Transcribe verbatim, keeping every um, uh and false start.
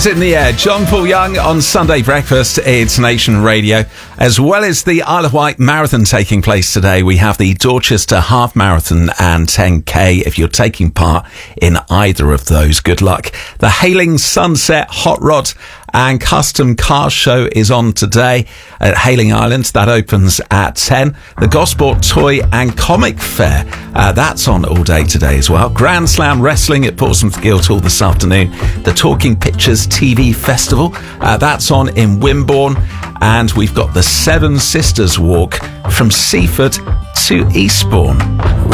In the air, John Paul Young on Sunday Breakfast. It's Nation Radio. As well as the Isle of Wight Marathon taking place today, we have the Dorchester Half Marathon and ten K. If you're taking part in either of those, good luck. The Hailing Sunset Hot Rod and Custom Car Show is on today at Hailing Island. That opens at ten. The Gosport Toy and Comic Fair, uh, that's on all day today as well. Grand Slam Wrestling at Portsmouth Guildhall this afternoon. The Talking Pictures T V Festival, uh, that's on in Wimborne. And we've got the Seven Sisters Walk from Seaford to Eastbourne.